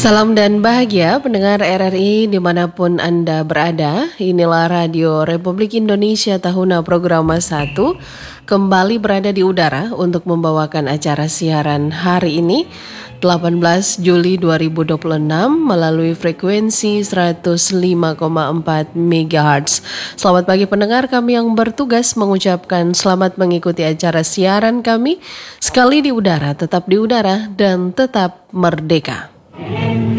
Salam dan bahagia pendengar RRI dimanapun Anda berada. Inilah Radio Republik Indonesia Tahuna Programa 1 kembali berada di udara untuk membawakan acara siaran hari ini 18 Juli 2026 melalui frekuensi 105,4 MHz. Selamat pagi pendengar, kami yang bertugas mengucapkan selamat mengikuti acara siaran kami. Sekali di udara, tetap di udara dan tetap merdeka.